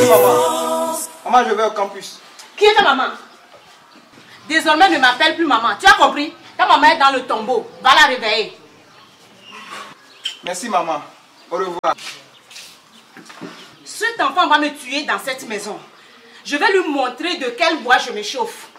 Oui, maman. Maman, je vais au campus. Qui est ta maman? Désormais, ne m'appelle plus maman. Tu as compris? Ta maman est dans le tombeau. Va la réveiller. Merci, maman. Au revoir. Cet enfant va me tuer dans cette maison. Je vais lui montrer de quel bois je me chauffe.